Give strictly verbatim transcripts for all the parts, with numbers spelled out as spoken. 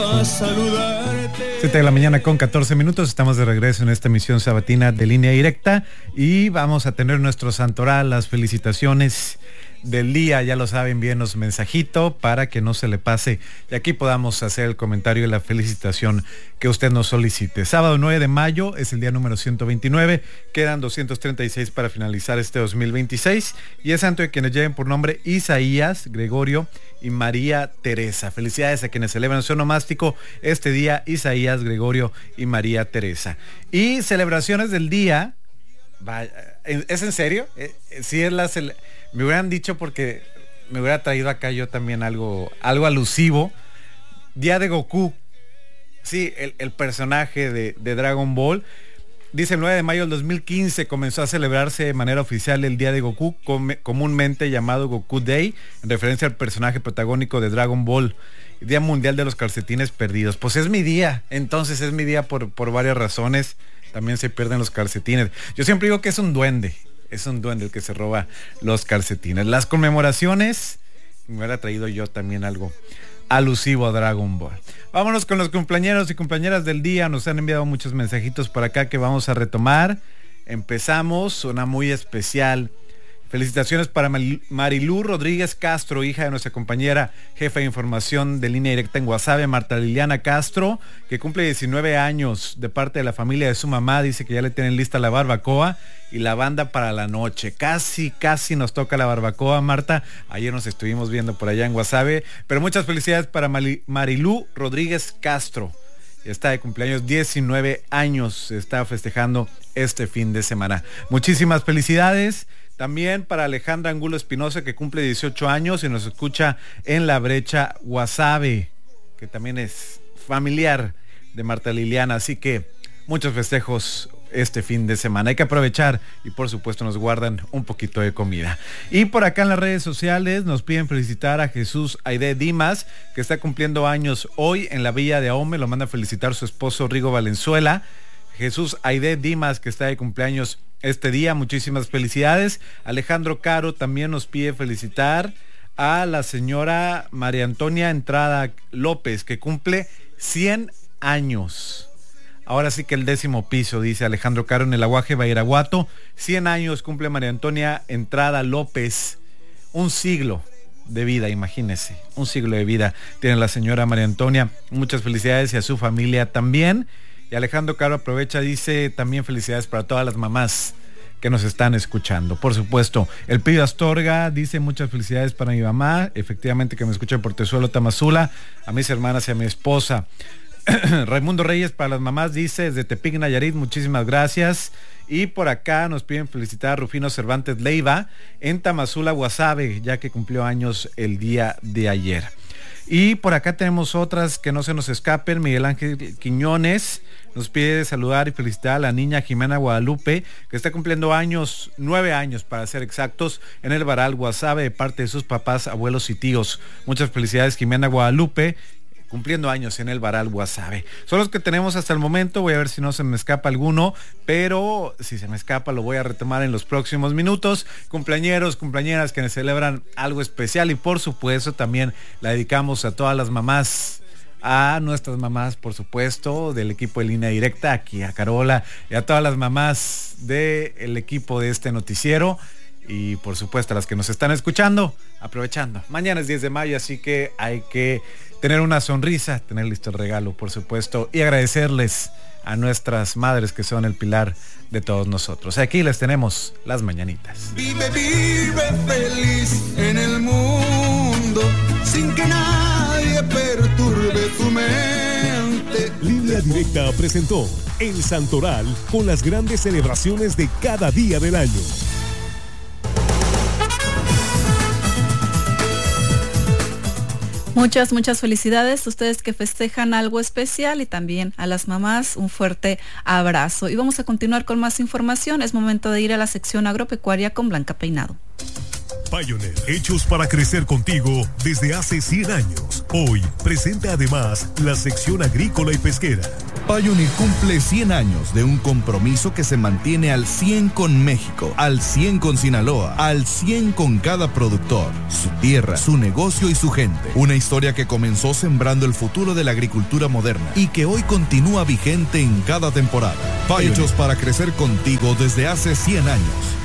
siete de la mañana con catorce minutos, estamos de regreso en esta emisión sabatina de Línea Directa y vamos a tener nuestro santoral, las felicitaciones del día, ya lo saben, envíenos mensajito para que no se le pase y aquí podamos hacer el comentario y la felicitación que usted nos solicite. Sábado nueve de mayo es el día número ciento veintinueve, quedan doscientos treinta y seis para finalizar este dos mil veintiséis y es santo de quienes lleven por nombre Isaías, Gregorio y María Teresa. Felicidades a quienes celebran su onomástico este día, Isaías, Gregorio y María Teresa. Y celebraciones del día, ¿es en serio? Sí, es la cele- me hubieran dicho porque me hubiera traído acá yo también algo, algo alusivo. Día de Goku. Sí, el, el personaje de, de Dragon Ball. Dice el nueve de mayo del dos mil quince comenzó a celebrarse de manera oficial el Día de Goku, com- comúnmente llamado Goku Day, en referencia al personaje protagónico de Dragon Ball. Día Mundial de los Calcetines Perdidos. Pues es mi día, entonces es mi día por, por varias razones. También se pierden los calcetines. Yo siempre digo que es un duende. Es un duende el que se roba los calcetines. Las conmemoraciones, me hubiera traído yo también algo alusivo a Dragon Ball. Vámonos con los cumpleañeros y compañeras del día. Nos han enviado muchos mensajitos por acá que vamos a retomar. Empezamos, una muy especial. Felicitaciones para Marilú Rodríguez Castro, hija de nuestra compañera jefa de información de Línea Directa en Guasave, Marta Liliana Castro, que cumple diecinueve años, de parte de la familia de su mamá. Dice que ya le tienen lista la barbacoa y la banda para la noche. Casi, casi nos toca la barbacoa, Marta. Ayer nos estuvimos viendo por allá en Guasave. Pero muchas felicidades para Marilú Rodríguez Castro. Está de cumpleaños, diecinueve años, se está festejando este fin de semana. Muchísimas felicidades. También para Alejandra Angulo Espinosa, que cumple dieciocho años y nos escucha en La Brecha, Guasave, que también es familiar de Marta Liliana. Así que muchos festejos este fin de semana. Hay que aprovechar y por supuesto nos guardan un poquito de comida. Y por acá en las redes sociales nos piden felicitar a Jesús Aide Dimas, que está cumpliendo años hoy en la Villa de Ahome. Lo manda a felicitar su esposo Rigo Valenzuela. Jesús Aide Dimas, que está de cumpleaños este día, muchísimas felicidades. Alejandro Caro también nos pide felicitar a la señora María Antonia Entrada López, que cumple cien años. Ahora sí que el décimo piso, dice Alejandro Caro, en el Aguaje Bairaguato. cien años cumple María Antonia Entrada López. Un siglo de vida, imagínese. Un siglo de vida tiene la señora María Antonia. Muchas felicidades y a su familia también. Y Alejandro Caro aprovecha, dice también felicidades para todas las mamás que nos están escuchando. Por supuesto, el Pío Astorga dice muchas felicidades para mi mamá, efectivamente que me escucha en Portezuelo, Tamazula, a mis hermanas y a mi esposa. Raimundo Reyes para las mamás dice desde Tepic, Nayarit, muchísimas gracias. Y por acá nos piden felicitar a Rufino Cervantes Leiva en Tamazula, Guasave, ya que cumplió años el día de ayer. Y por acá tenemos otras que no se nos escapen. Miguel Ángel Quiñones nos pide saludar y felicitar a la niña Jimena Guadalupe, que está cumpliendo años, nueve años para ser exactos, en el Baral Guasave, de parte de sus papás, abuelos y tíos. Muchas felicidades, Jimena Guadalupe, cumpliendo años en el Baral Guasave. Son los que tenemos hasta el momento. Voy a ver si no se me escapa alguno, pero si se me escapa lo voy a retomar en los próximos minutos. Cumpleañeros, cumpleañeras que celebran algo especial y por supuesto también la dedicamos a todas las mamás, a nuestras mamás, por supuesto, del equipo de Línea Directa, aquí a Carola y a todas las mamás del equipo de este noticiero. Y por supuesto a las que nos están escuchando, aprovechando. Mañana es diez de mayo, así que hay que tener una sonrisa, tener listo el regalo, por supuesto, y agradecerles a nuestras madres que son el pilar de todos nosotros. Aquí les tenemos las mañanitas. Vive, vive feliz en el mundo, sin que nadie perturbe tu mente. Línea Directa presentó El Santoral con las grandes celebraciones de cada día del año. Muchas, muchas felicidades a ustedes que festejan algo especial y también a las mamás un fuerte abrazo. Y vamos a continuar con más información. Es momento de ir a la sección agropecuaria con Blanca Peinado. Pioneer, hechos para crecer contigo desde hace cien años. Hoy presenta además la sección agrícola y pesquera. Pioneer cumple cien años de un compromiso que se mantiene al cien con México, al cien con Sinaloa, al cien con cada productor, su tierra, su negocio y su gente. Una historia que comenzó sembrando el futuro de la agricultura moderna y que hoy continúa vigente en cada temporada. Pioneer, hechos para crecer contigo desde hace cien años.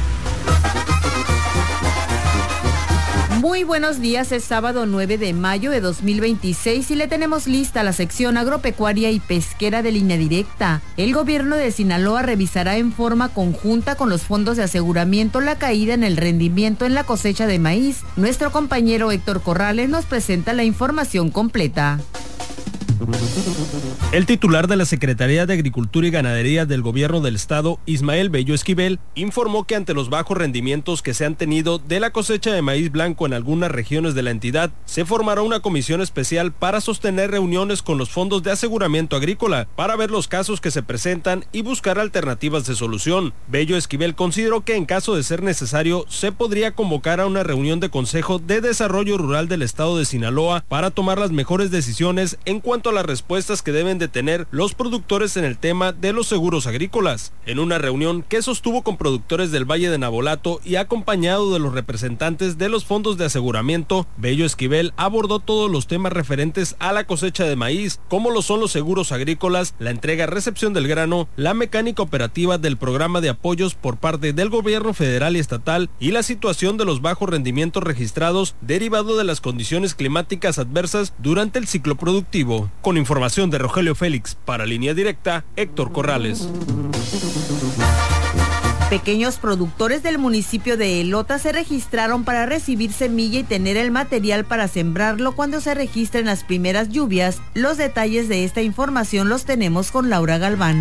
Muy buenos días, es sábado nueve de mayo de dos mil veintiséis y le tenemos lista la sección agropecuaria y pesquera de Línea Directa. El gobierno de Sinaloa revisará en forma conjunta con los fondos de aseguramiento la caída en el rendimiento en la cosecha de maíz. Nuestro compañero Héctor Corrales nos presenta la información completa. El titular de la Secretaría de Agricultura y Ganadería del Gobierno del Estado, Ismael Bello Esquivel, informó que ante los bajos rendimientos que se han tenido de la cosecha de maíz blanco en algunas regiones de la entidad, se formará una comisión especial para sostener reuniones con los fondos de aseguramiento agrícola para ver los casos que se presentan y buscar alternativas de solución. Bello Esquivel consideró que en caso de ser necesario, se podría convocar a una reunión de Consejo de Desarrollo Rural del Estado de Sinaloa para tomar las mejores decisiones en cuanto a las respuestas que deben de tener los productores en el tema de los seguros agrícolas. En una reunión que sostuvo con productores del Valle de Navolato y acompañado de los representantes de los fondos de aseguramiento, Bello Esquivel abordó todos los temas referentes a la cosecha de maíz, como lo son los seguros agrícolas, la entrega-recepción del grano, la mecánica operativa del programa de apoyos por parte del gobierno federal y estatal y la situación de los bajos rendimientos registrados derivado de las condiciones climáticas adversas durante el ciclo productivo. Con información de Rogelio Félix, para Línea Directa, Héctor Corrales. Pequeños productores del municipio de Elota se registraron para recibir semilla y tener el material para sembrarlo cuando se registren las primeras lluvias. Los detalles de esta información los tenemos con Laura Galván.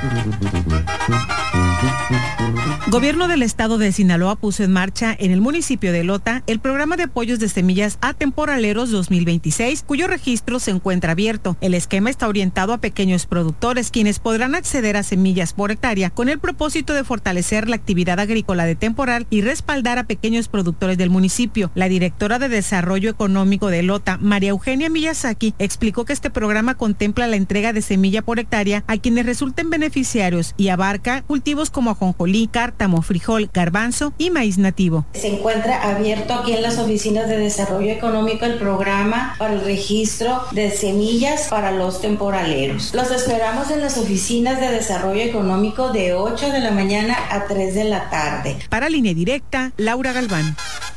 Gobierno del Estado de Sinaloa puso en marcha en el municipio de Elota el programa de apoyos de semillas a temporaleros dos mil veintiséis, cuyo registro se encuentra abierto. El esquema está orientado a pequeños productores, quienes podrán acceder a semillas por hectárea con el propósito de fortalecer la actividad agrícola de temporal y respaldar a pequeños productores del municipio. La directora de Desarrollo Económico de Elota, María Eugenia Miyazaki, explicó que este programa contempla la entrega de semilla por hectárea a quienes resulten beneficiarios y abarca cultivos como ajonjolí, cártamo, frijol, garbanzo y maíz nativo. Se encuentra abierto aquí en las oficinas de Desarrollo Económico el programa para el registro de semillas para los temporaleros. Los esperamos en las oficinas de Desarrollo Económico de ocho de la mañana a tres de la tarde. Para Línea Directa, Laura Galván.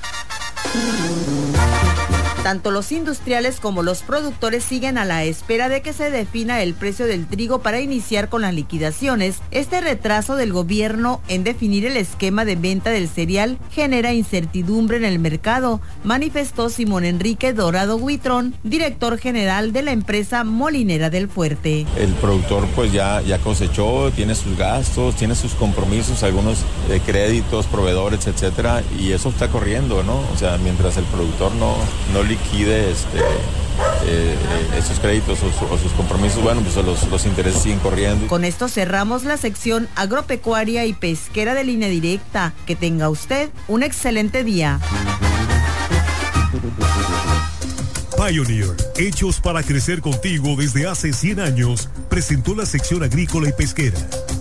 Tanto los industriales como los productores siguen a la espera de que se defina el precio del trigo para iniciar con las liquidaciones. Este retraso del gobierno en definir el esquema de venta del cereal genera incertidumbre en el mercado, manifestó Simón Enrique Dorado Huitrón, director general de la empresa Molinera del Fuerte. El productor pues ya, ya cosechó, tiene sus gastos, tiene sus compromisos, algunos eh, créditos, proveedores, etcétera, y eso está corriendo, ¿no? O sea, mientras el productor no, no liquide este, eh, esos créditos o, su, o sus compromisos, bueno, pues los, los intereses siguen corriendo. Con esto cerramos la sección agropecuaria y pesquera de Línea Directa. Que tenga usted un excelente día. Pioneer, hechos para crecer contigo desde hace cien años, presentó la sección agrícola y pesquera.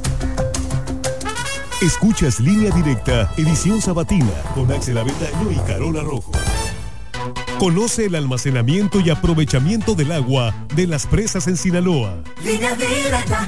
Escuchas Línea Directa, edición sabatina, con Axel Avendaño y Carola Rojo. Conoce el almacenamiento y aprovechamiento del agua de las presas en Sinaloa. Línea Directa.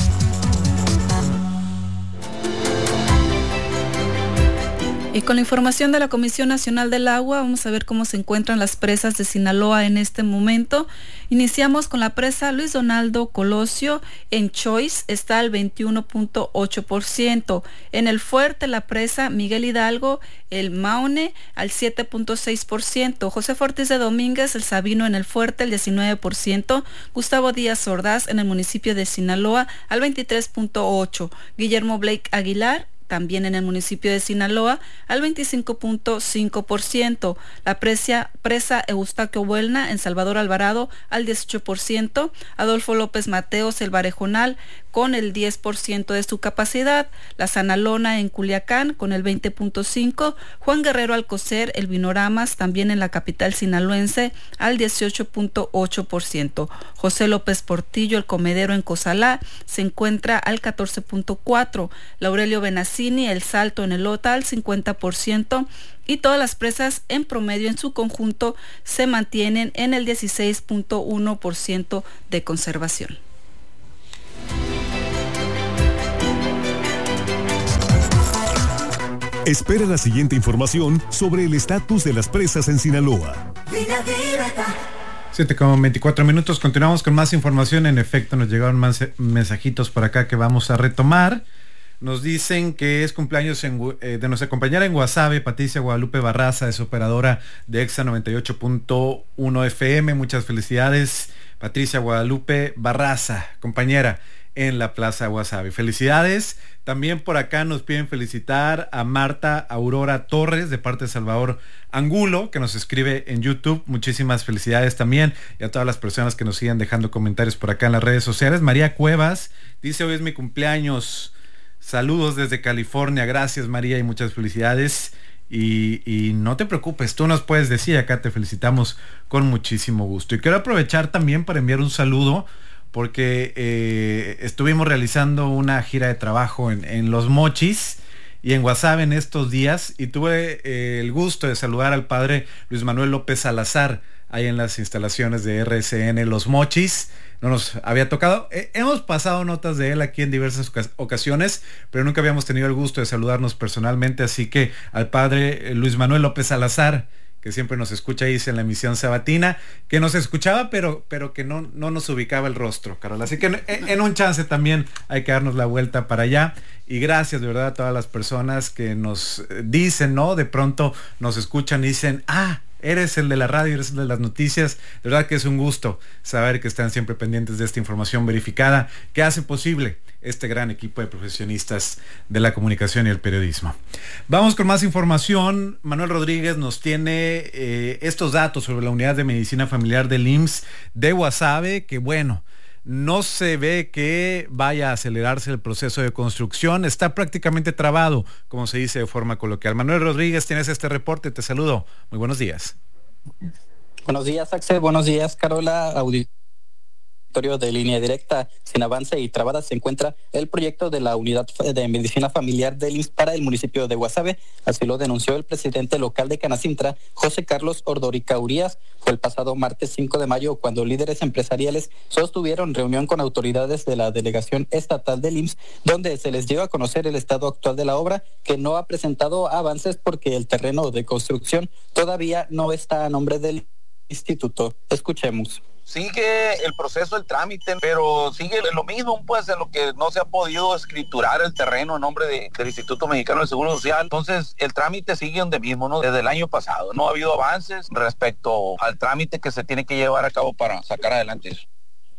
Y con la información de la Comisión Nacional del Agua, vamos a ver cómo se encuentran las presas de Sinaloa en este momento. Iniciamos con la presa Luis Donaldo Colosio. En Choice está al veintiuno punto ocho por ciento. En el Fuerte, la presa Miguel Hidalgo, el Maune, al siete punto seis por ciento. José Ortiz de Domínguez, el Sabino en el Fuerte, el diecinueve por ciento. Gustavo Díaz Ordaz en el municipio de Sinaloa, al veintitrés punto ocho por ciento. Guillermo Blake Aguilar, también en el municipio de Sinaloa, al veinticinco punto cinco por ciento. La presa, presa Eustaquio Buelna en Salvador Alvarado al dieciocho por ciento. Adolfo López Mateos, el Barejonal, con el diez por ciento de su capacidad. La Sanalona en Culiacán con el veinte punto cinco por ciento. Juan Guerrero Alcocer, el Vinoramas, también en la capital sinaloense, al dieciocho punto ocho por ciento. José López Portillo, el Comedero en Cozalá, se encuentra al catorce punto cuatro por ciento. Laurelio Benassini, el Salto en Elota, al cincuenta por ciento. Y todas las presas en promedio en su conjunto se mantienen en el dieciséis punto uno por ciento de conservación. Espera la siguiente información sobre el estatus de las presas en Sinaloa. siete con veinticuatro minutos, continuamos con más información. En efecto, nos llegaron más mensajitos por acá que vamos a retomar. Nos dicen que es cumpleaños en, eh, de nuestra compañera en Guasave, Patricia Guadalupe Barraza, es operadora de Exa noventa y ocho punto uno F M. Muchas felicidades, Patricia Guadalupe Barraza, compañera en la Plaza Guasave. Felicidades. También por acá nos piden felicitar a Marta Aurora Torres de parte de Salvador Angulo, que nos escribe en YouTube. Muchísimas felicidades también, y a todas las personas que nos siguen dejando comentarios por acá en las redes sociales. María Cuevas dice: hoy es mi cumpleaños, saludos desde California. Gracias, María, y muchas felicidades. Y, y no te preocupes, tú nos puedes decir, acá te felicitamos con muchísimo gusto. Y quiero aprovechar también para enviar un saludo, porque eh, estuvimos realizando una gira de trabajo en, en Los Mochis y en Guasave en estos días, y tuve eh, el gusto de saludar al padre Luis Manuel López Salazar ahí en las instalaciones de R S N Los Mochis. No nos había tocado, eh, hemos pasado notas de él aquí en diversas ocasiones, pero nunca habíamos tenido el gusto de saludarnos personalmente, así que al padre Luis Manuel López Salazar, que siempre nos escucha ahí en la emisión sabatina, que nos escuchaba pero pero que no, no nos ubicaba el rostro, Carola. Así que en, en un chance también hay que darnos la vuelta para allá. Y gracias de verdad a todas las personas que nos dicen, ¿no? De pronto nos escuchan y dicen: ah, eres el de la radio, eres el de las noticias. De verdad que es un gusto saber que están siempre pendientes de esta información verificada que hace posible este gran equipo de profesionistas de la comunicación y el periodismo. Vamos con más información. Manuel Rodríguez nos tiene eh, estos datos sobre la unidad de medicina familiar del I M S S de Guasave, que bueno, no se ve que vaya a acelerarse el proceso de construcción, está prácticamente trabado, como se dice de forma coloquial. Manuel Rodríguez, tienes este reporte, te saludo. Muy buenos días. Buenos días, Axel. Buenos días, Carola. Auditorio de Línea Directa. Sin avance y trabada se encuentra el proyecto de la unidad de medicina familiar del I M S S para el municipio de Guasave. Así lo denunció el presidente local de Canacintra, José Carlos Ordorica Urías. Fue el pasado martes cinco de mayo cuando líderes empresariales sostuvieron reunión con autoridades de la delegación estatal del I M S S, donde se les dio a conocer el estado actual de la obra, que no ha presentado avances porque el terreno de construcción todavía no está a nombre del instituto. Escuchemos. Sigue el proceso, el trámite, pero sigue lo mismo, pues, en lo que no se ha podido escriturar el terreno en nombre de, del Instituto Mexicano del Seguro Social. Entonces, el trámite sigue donde mismo, ¿no? Desde el año pasado. No ha habido avances respecto al trámite que se tiene que llevar a cabo para sacar adelante eso.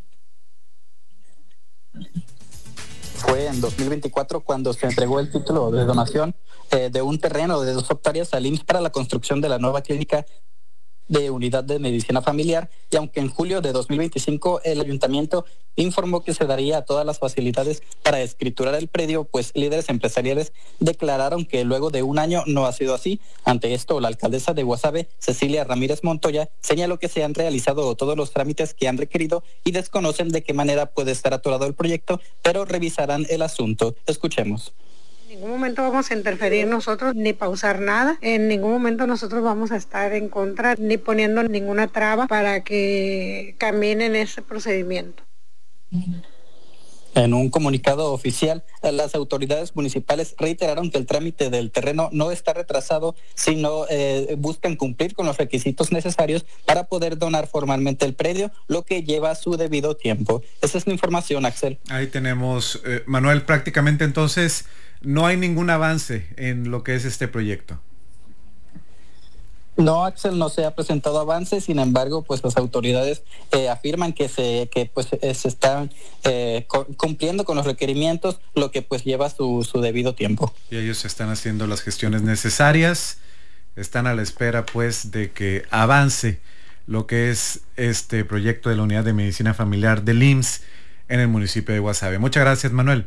Fue en dos mil veinticuatro cuando se entregó el título de donación eh, de un terreno de dos hectáreas al I M S S para la construcción de la nueva clínica de unidad de medicina familiar, y aunque en julio de dos mil veinticinco el ayuntamiento informó que se daría todas las facilidades para escriturar el predio, pues líderes empresariales declararon que luego de un año no ha sido así. Ante esto, la alcaldesa de Guasave, Cecilia Ramírez Montoya, señaló que se han realizado todos los trámites que han requerido y desconocen de qué manera puede estar atorado el proyecto, pero revisarán el asunto. Escuchemos. En ningún momento vamos a interferir nosotros ni pausar nada. En ningún momento nosotros vamos a estar en contra ni poniendo ninguna traba para que caminen ese procedimiento. En un comunicado oficial, las autoridades municipales reiteraron que el trámite del terreno no está retrasado, sino eh, buscan cumplir con los requisitos necesarios para poder donar formalmente el predio, lo que lleva su debido tiempo. Esa es la información, Axel. Ahí tenemos, eh, Manuel, prácticamente entonces no hay ningún avance en lo que es este proyecto. No, Axel, no se ha presentado avance, sin embargo, pues las autoridades eh, afirman que se que pues eh, se están eh, co- cumpliendo con los requerimientos, lo que pues lleva su, su debido tiempo. Y ellos están haciendo las gestiones necesarias, están a la espera pues de que avance lo que es este proyecto de la Unidad de Medicina Familiar del I M S S en el municipio de Guasave. Muchas gracias, Manuel.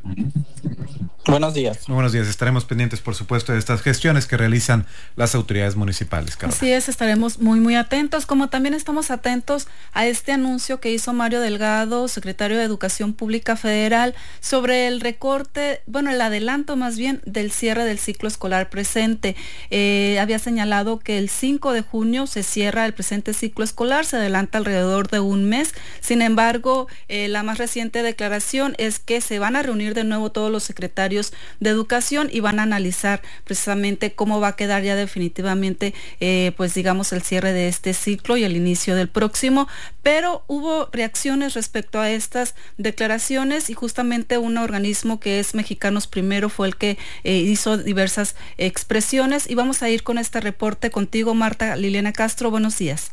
Buenos días. Muy buenos días. Estaremos pendientes, por supuesto, de estas gestiones que realizan las autoridades municipales, Carola. Así es, estaremos muy, muy atentos, como también estamos atentos a este anuncio que hizo Mario Delgado, secretario de Educación Pública Federal, sobre el recorte, bueno, el adelanto más bien del cierre del ciclo escolar presente. Eh, había señalado que el cinco de junio se cierra el presente ciclo escolar, se adelanta alrededor de un mes. Sin embargo, eh, la más reciente declaración es que se van a reunir de nuevo todos los secretarios de educación y van a analizar precisamente cómo va a quedar ya definitivamente eh, pues digamos el cierre de este ciclo y el inicio del próximo, pero hubo reacciones respecto a estas declaraciones y justamente un organismo que es Mexicanos Primero fue el que eh, hizo diversas expresiones y vamos a ir con este reporte contigo, Marta Liliana Castro. Buenos días.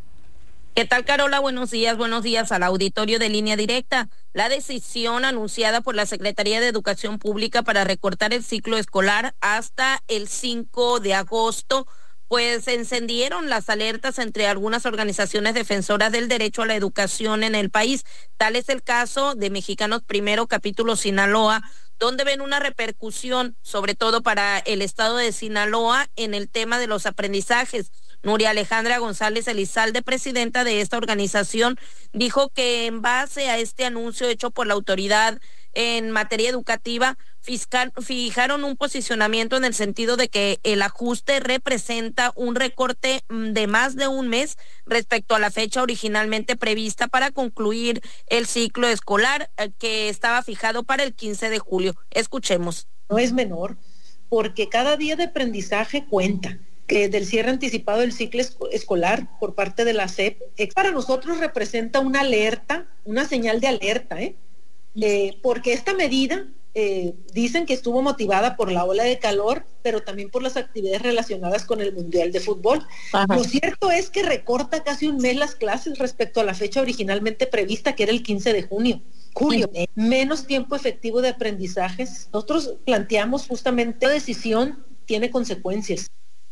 ¿Qué tal, Carola? Buenos días, buenos días al auditorio de Línea Directa. La decisión anunciada por la Secretaría de Educación Pública para recortar el ciclo escolar hasta el cinco de agosto, pues encendieron las alertas entre algunas organizaciones defensoras del derecho a la educación en el país. Tal es el caso de Mexicanos Primero, capítulo Sinaloa, donde ven una repercusión, sobre todo para el estado de Sinaloa, en el tema de los aprendizajes. Nuria Alejandra González Elizalde, presidenta de esta organización, dijo que en base a este anuncio hecho por la autoridad en materia educativa, fiscal, fijaron un posicionamiento en el sentido de que el ajuste representa un recorte de más de un mes respecto a la fecha originalmente prevista para concluir el ciclo escolar que estaba fijado para el quince de julio. Escuchemos. No es menor porque cada día de aprendizaje cuenta. Que del cierre anticipado del ciclo escolar por parte de la S E P, para nosotros representa una alerta, una señal de alerta, ¿eh? Eh, porque esta medida eh, dicen que estuvo motivada por la ola de calor, pero también por las actividades relacionadas con el Mundial de Fútbol. Ajá. Lo cierto es que recorta casi un mes las clases respecto a la fecha originalmente prevista, que era el quince de junio. Julio, sí. Menos tiempo efectivo de aprendizajes. Nosotros planteamos justamente la decisión tiene consecuencias.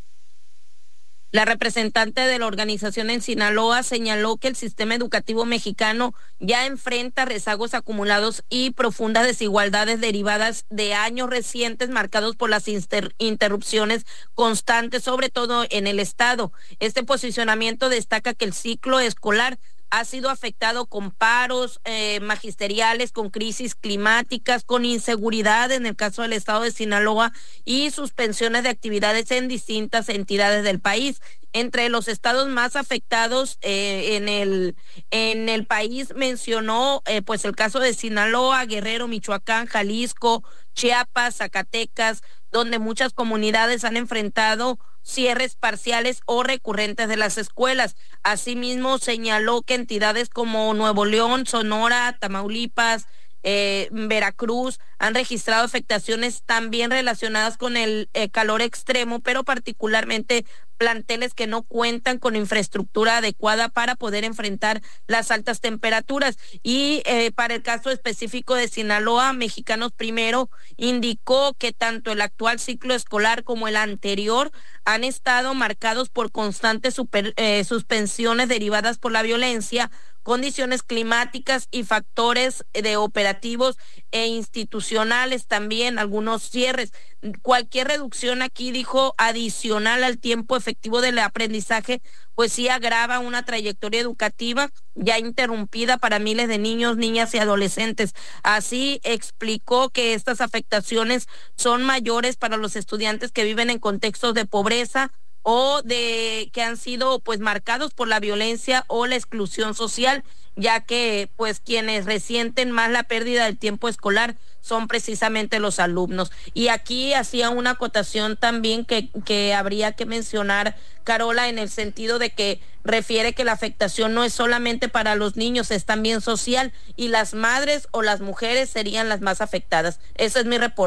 La representante de la organización en Sinaloa señaló que el sistema educativo mexicano ya enfrenta rezagos acumulados y profundas desigualdades derivadas de años recientes marcados por las inter- interrupciones constantes, sobre todo en el estado. Este posicionamiento destaca que el ciclo escolar ha sido afectado con paros eh, magisteriales, con crisis climáticas, con inseguridad en el caso del estado de Sinaloa y suspensiones de actividades en distintas entidades del país. Entre los estados más afectados eh, en el en el país mencionó eh, pues el caso de Sinaloa, Guerrero, Michoacán, Jalisco, Chiapas, Zacatecas, donde muchas comunidades han enfrentado cierres parciales o recurrentes de las escuelas. Asimismo, señaló que entidades como Nuevo León, Sonora, Tamaulipas, eh, Veracruz han registrado afectaciones también relacionadas con el eh, calor extremo, pero particularmente planteles que no cuentan con infraestructura adecuada para poder enfrentar las altas temperaturas. Y eh, para el caso específico de Sinaloa, Mexicanos Primero indicó que tanto el actual ciclo escolar como el anterior han estado marcados por constantes super, eh, suspensiones derivadas por la violencia, condiciones climáticas y factores de operativos e institucionales, también algunos cierres. Cualquier reducción aquí, dijo, adicional al tiempo efectivo del aprendizaje, pues sí agrava una trayectoria educativa ya interrumpida para miles de niños, niñas y adolescentes. Así explicó que estas afectaciones son mayores para los estudiantes que viven en contextos de pobreza o de que han sido pues marcados por la violencia o la exclusión social, ya que pues quienes resienten más la pérdida del tiempo escolar son precisamente los alumnos. Y aquí hacía una acotación también que, que habría que mencionar, Carola, en el sentido de que refiere que la afectación no es solamente para los niños, es también social, y las madres o las mujeres serían las más afectadas. Ese es mi reporte.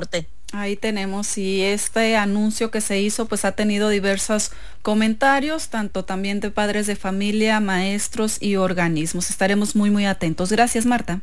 Ahí tenemos, y este anuncio que se hizo pues ha tenido diversos comentarios, tanto también de padres de familia, maestros y organismos. Estaremos muy muy atentos. Gracias, Marta.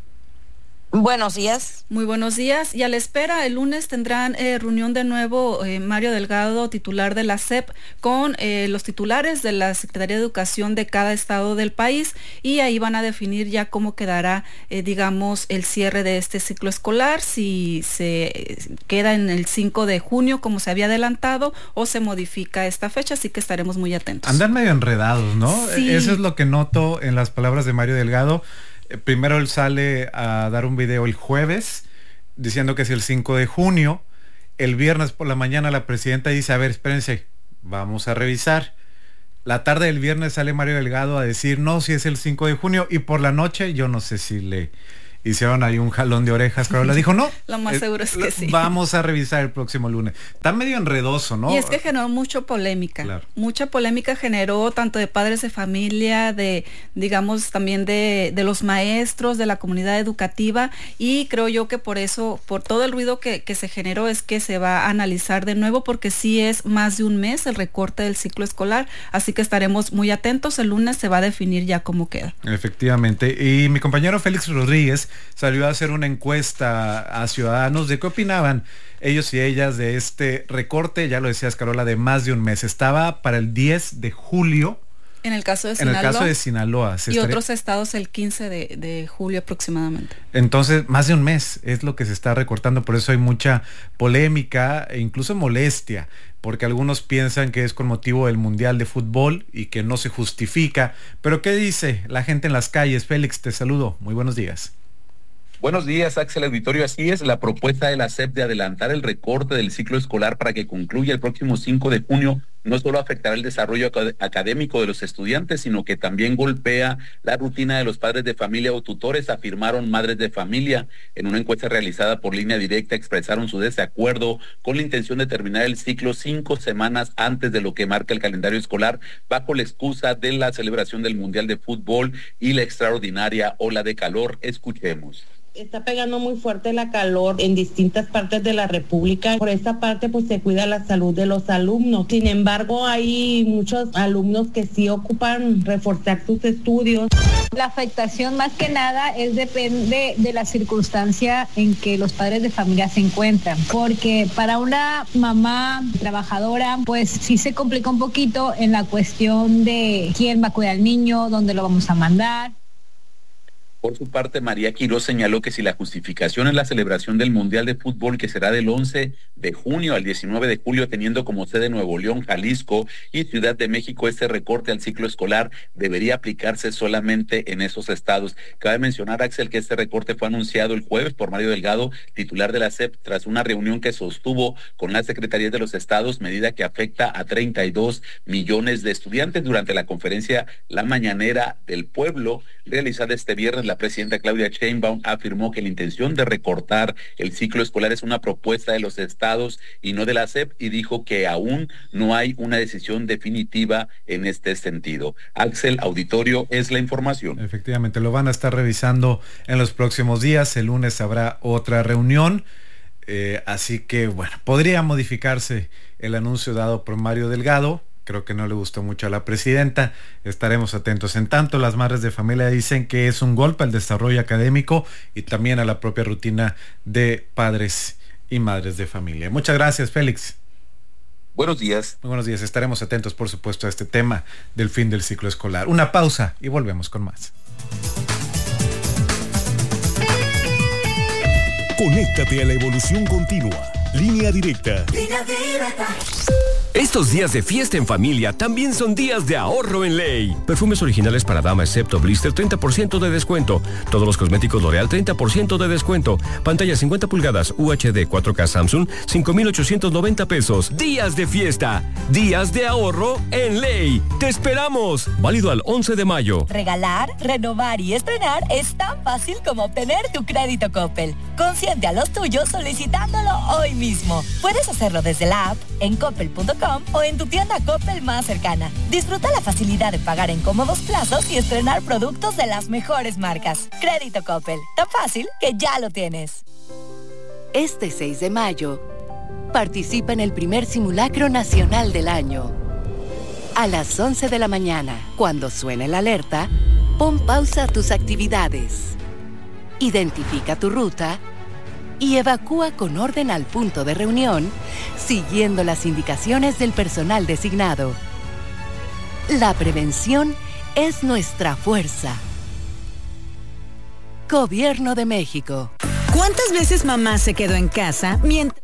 Buenos días. Muy buenos días. Y a la espera, el lunes tendrán eh, reunión de nuevo eh, Mario Delgado, titular de la S E P, con eh, los titulares de la Secretaría de Educación de cada estado del país, y ahí van a definir ya cómo quedará, eh, digamos, el cierre de este ciclo escolar, si se queda en el cinco de junio como se había adelantado o se modifica esta fecha, así que estaremos muy atentos. Andan medio enredados, ¿no? Sí. Eso es lo que noto en las palabras de Mario Delgado. Primero él sale a dar un video el jueves diciendo que es el cinco de junio. El viernes por la mañana la presidenta dice, a ver, espérense, vamos a revisar. La tarde del viernes sale Mario Delgado a decir, no, si es el cinco de junio. Y por la noche, yo no sé si le hicieron ahí un jalón de orejas, pero le dijo, no. Lo más seguro es que sí. Vamos a revisar el próximo lunes. Está medio enredoso, ¿no? Y es que generó mucha polémica. Claro. Mucha polémica generó tanto de padres de familia, de, digamos, también de, de los maestros, de la comunidad educativa, y creo yo que por eso, por todo el ruido que, que se generó, es que se va a analizar de nuevo, porque sí es más de un mes el recorte del ciclo escolar, así que estaremos muy atentos. El lunes se va a definir ya cómo queda. Efectivamente. Y mi compañero Félix Rodríguez salió a hacer una encuesta a ciudadanos de qué opinaban ellos y ellas de este recorte, ya lo decías, Carola, de más de un mes. Estaba para el diez de julio. En el caso de Sinaloa. En el caso de Sinaloa. Y estaría... otros estados el quince de, de julio aproximadamente. Entonces, más de un mes es lo que se está recortando, por eso hay mucha polémica e incluso molestia, porque algunos piensan que es con motivo del Mundial de Fútbol y que no se justifica. Pero ¿qué dice la gente en las calles? Félix, te saludo. Muy buenos días. Buenos días, Axel Auditorio. Así es, la propuesta de la S E P de adelantar el recorte del ciclo escolar para que concluya el próximo cinco de junio no solo afectará el desarrollo acad- académico de los estudiantes, sino que también golpea la rutina de los padres de familia o tutores, afirmaron madres de familia. En una encuesta realizada por Línea Directa expresaron su desacuerdo con la intención de terminar el ciclo cinco semanas antes de lo que marca el calendario escolar, bajo la excusa de la celebración del Mundial de Fútbol y la extraordinaria ola de calor. Escuchemos. Está pegando muy fuerte la calor en distintas partes de la República. Por esta parte, pues se cuida la salud de los alumnos. Sin embargo, hay muchos alumnos que sí ocupan reforzar sus estudios. La afectación más que nada es depende de la circunstancia en que los padres de familia se encuentran. Porque para una mamá trabajadora, pues sí se complica un poquito en la cuestión de quién va a cuidar al niño, dónde lo vamos a mandar. Por su parte, María Quirós señaló que si la justificación es la celebración del Mundial de Fútbol, que será del once de junio al diecinueve de julio, teniendo como sede Nuevo León, Jalisco y Ciudad de México, este recorte al ciclo escolar debería aplicarse solamente en esos estados. Cabe mencionar, Axel, que este recorte fue anunciado el jueves por Mario Delgado, titular de la S E P, tras una reunión que sostuvo con las secretarías de los estados, medida que afecta a treinta y dos millones de estudiantes. Durante la conferencia La Mañanera del Pueblo, realizada este viernes, la presidenta Claudia Sheinbaum afirmó que la intención de recortar el ciclo escolar es una propuesta de los estados y no de la S E P, y dijo que aún no hay una decisión definitiva en este sentido. Axel, auditorio, es la información. Efectivamente, lo van a estar revisando en los próximos días. El lunes habrá otra reunión. Eh, así que, bueno, podría modificarse el anuncio dado por Mario Delgado. Creo que no le gustó mucho a la presidenta. Estaremos atentos. En tanto, las madres de familia dicen que es un golpe al desarrollo académico y también a la propia rutina de padres y madres de familia. Muchas gracias, Félix. Buenos días. Muy buenos días. Estaremos atentos, por supuesto, a este tema del fin del ciclo escolar. Una pausa y volvemos con más. Conéctate a la evolución continua. Línea Directa. Línea Directa. Estos días de fiesta en familia también son días de ahorro en Ley. Perfumes originales para dama excepto blister, treinta por ciento de descuento. Todos los cosméticos L'Oreal, treinta por ciento de descuento. Pantalla cincuenta pulgadas U H D cuatro K Samsung, cinco mil ochocientos noventa pesos. Días de fiesta, días de ahorro en Ley. ¡Te esperamos! Válido al once de mayo. Regalar, renovar y estrenar es tan fácil como obtener tu crédito Coppel. Consiente a los tuyos solicitándolo hoy mismo. Puedes hacerlo desde la app, en coppel punto com o en tu tienda Coppel más cercana. Disfruta la facilidad de pagar en cómodos plazos y estrenar productos de las mejores marcas. Crédito Coppel, tan fácil que ya lo tienes. Este seis de mayo, Participa en el primer simulacro nacional del año. A las once de la mañana, cuando suene la alerta, pon pausa a tus actividades. Identifica tu ruta y evacúa con orden al punto de reunión, siguiendo las indicaciones del personal designado. La prevención es nuestra fuerza. Gobierno de México. ¿Cuántas veces mamá se quedó en casa mientras...